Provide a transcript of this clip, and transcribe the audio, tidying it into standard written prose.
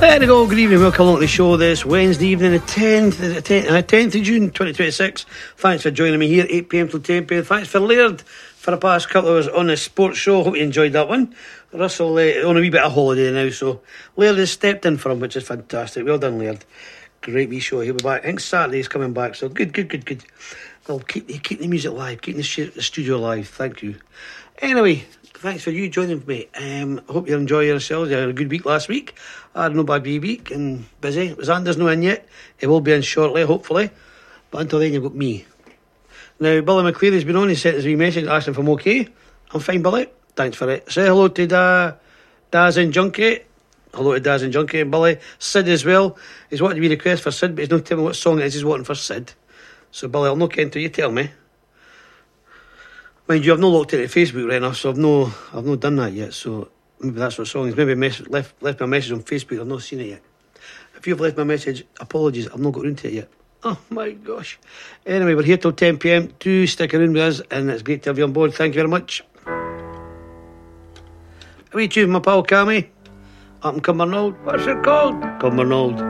There we go, good evening, welcome along to the show this Wednesday evening, the 10th of June 2026. Thanks for joining me here, 8pm till 10pm. Thanks for Laird for the past couple of hours on the sports show. Hope you enjoyed that one. Russell on a wee bit of holiday now, so Laird has stepped in for him, which is fantastic. Well done, Laird. Great wee show. He'll be back. I think Saturday's coming back, so good. Well, keep the music live, keeping the studio live. Thank you. Anyway, thanks for you joining me. I hope you enjoy yourselves. You had a good week last week. I had no bad wee week and busy. Xander's not in yet. He will be in shortly, hopefully. But until then, you've got me. Now, Billy McCleary's been on. He sent us a wee message asking if I'm okay. I'm fine, Billy. Thanks for it. Say hello to Daz and Junkie. Hello to Daz and Junkie and Billy. Sid as well. He's wanted to be request for Sid, but he's not telling me what song it is he's wanting for Sid. So, Billy, I'll not get until you tell me. Mind you, I've not looked at Facebook right now, so I've not done that yet. So maybe that's what song is. Maybe left me a message on Facebook. I've not seen it yet. If you've left my message, apologies. I've not got into it yet. Oh my gosh. Anyway, we're here till 10pm. Do stick around with us, and it's great to have you on board. Thank you very much. A wee tune from my pal Cammy up in Cumbernauld. What's it called? Cumbernauld.